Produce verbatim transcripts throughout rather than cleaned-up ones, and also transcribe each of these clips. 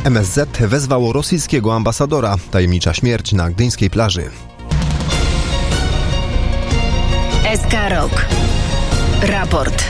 M S Z wezwało rosyjskiego ambasadora. Tajemnicza śmierć na gdyńskiej plaży. S K Rok. Raport.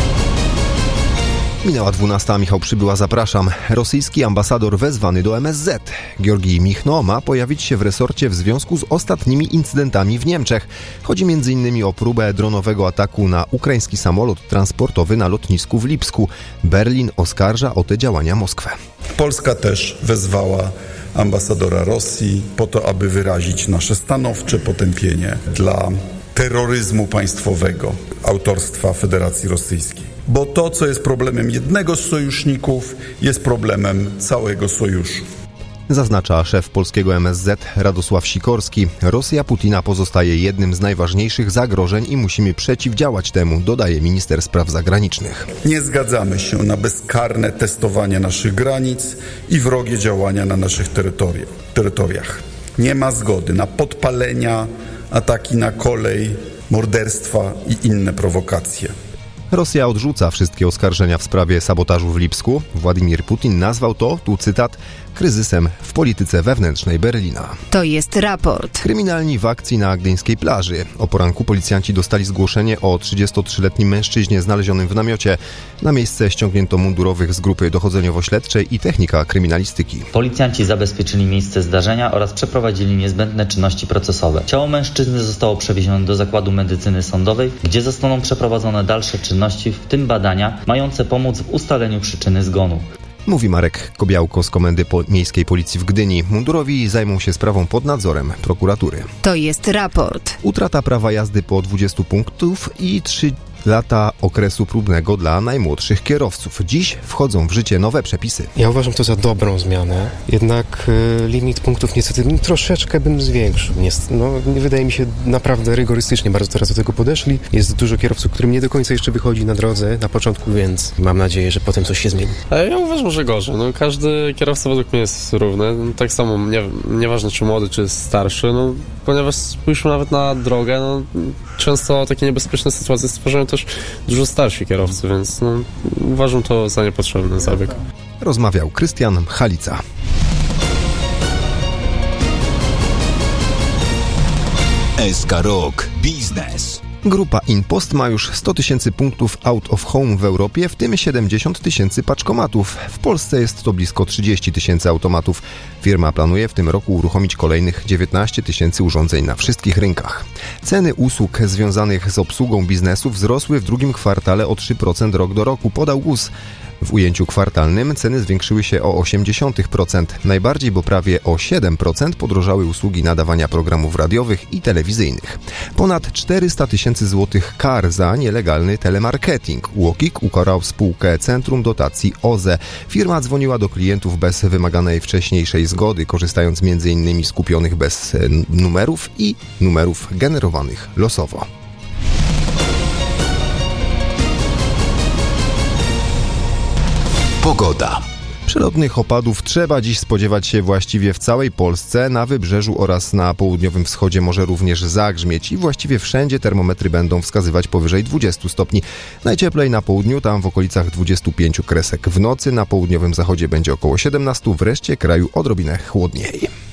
Minęła dwunasta, Michał Przybyła, zapraszam. Rosyjski ambasador wezwany do M S Z. Georgij Michno ma pojawić się w resorcie w związku z ostatnimi incydentami w Niemczech. Chodzi między innymi o próbę dronowego ataku na ukraiński samolot transportowy na lotnisku w Lipsku. Berlin oskarża o te działania Moskwę. Polska też wezwała ambasadora Rosji po to, aby wyrazić nasze stanowcze potępienie dla terroryzmu państwowego autorstwa Federacji Rosyjskiej. Bo to, co jest problemem jednego z sojuszników, jest problemem całego sojuszu. Zaznacza szef polskiego M S Z Radosław Sikorski. Rosja Putina pozostaje jednym z najważniejszych zagrożeń i musimy przeciwdziałać temu, dodaje minister spraw zagranicznych. Nie zgadzamy się na bezkarne testowanie naszych granic i wrogie działania na naszych terytoriach. terytoriach. Nie ma zgody na podpalenia, ataki na kolej, morderstwa i inne prowokacje. Rosja odrzuca wszystkie oskarżenia w sprawie sabotażu w Lipsku. Władimir Putin nazwał to, tu cytat, kryzysem w polityce wewnętrznej Berlina. To jest raport. Kryminalni w akcji na gdyńskiej plaży. O poranku policjanci dostali zgłoszenie o trzydziestotrzyletnim mężczyźnie znalezionym w namiocie. Na miejsce ściągnięto mundurowych z grupy dochodzeniowo-śledczej i technika kryminalistyki. Policjanci zabezpieczyli miejsce zdarzenia oraz przeprowadzili niezbędne czynności procesowe. Ciało mężczyzny zostało przewiezione do zakładu medycyny sądowej, gdzie zostaną przeprowadzone dalsze czynności, w tym badania mające pomóc w ustaleniu przyczyny zgonu. Mówi Marek Kobiałko z Komendy Miejskiej Policji w Gdyni. Mundurowi zajmą się sprawą pod nadzorem prokuratury. To jest raport. Utrata prawa jazdy po dwudziestu punktów i trzy lata okresu próbnego dla najmłodszych kierowców. Dziś wchodzą w życie nowe przepisy. Ja uważam to za dobrą zmianę, jednak y, limit punktów niestety no, troszeczkę bym zwiększył. Niest, no, wydaje mi się naprawdę rygorystycznie bardzo teraz do tego podeszli. Jest dużo kierowców, którym nie do końca jeszcze wychodzi na drodze na początku, więc mam nadzieję, że potem coś się zmieni. Ja uważam, że gorzej. No, każdy kierowca według mnie jest równy. No, tak samo, nie, nieważne czy młody, czy starszy, no, ponieważ spójrzmy nawet na drogę, no, często takie niebezpieczne sytuacje stwarzają też dużo starsi kierowcy, więc no, uważam to za niepotrzebny zabieg. Rozmawiał Krystian Chalica. S K Rok Biznes. Grupa InPost ma już sto tysięcy punktów out of home w Europie, w tym siedemdziesiąt tysięcy paczkomatów. W Polsce jest to blisko trzydzieści tysięcy automatów. Firma planuje w tym roku uruchomić kolejnych dziewiętnaście tysięcy urządzeń na wszystkich rynkach. Ceny usług związanych z obsługą biznesu wzrosły w drugim kwartale o trzy procent rok do roku, podał G U S. W ujęciu kwartalnym ceny zwiększyły się o osiem dziesiątych procent. Najbardziej, bo prawie o siedem procent podrożały usługi nadawania programów radiowych i telewizyjnych. Ponad czterysta tysięcy złotych kar za nielegalny telemarketing. UOKiK ukarał spółkę Centrum Dotacji O Z E. Firma dzwoniła do klientów bez wymaganej wcześniejszej zgody, korzystając między innymi z kupionych bez numerów i numerów generowanych losowo. Pogoda. Przelotnych opadów trzeba dziś spodziewać się właściwie w całej Polsce. Na wybrzeżu oraz na południowym wschodzie może również zagrzmieć i właściwie wszędzie termometry będą wskazywać powyżej dwudziestu stopni. Najcieplej na południu, tam w okolicach dwudziestu pięciu kresek. W nocy na południowym zachodzie będzie około siedemnastu, w reszcie kraju odrobinę chłodniej.